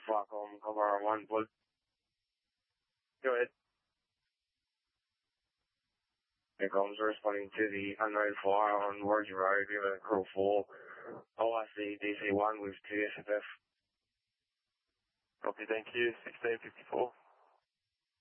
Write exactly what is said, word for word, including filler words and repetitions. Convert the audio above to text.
Falcon, cover one, Bull. Go ahead. Here comes responding to the unknown fire on Worgy Road, given a crew four. O I C D C one with two S F F. Copy, thank you, sixteen fifty-four.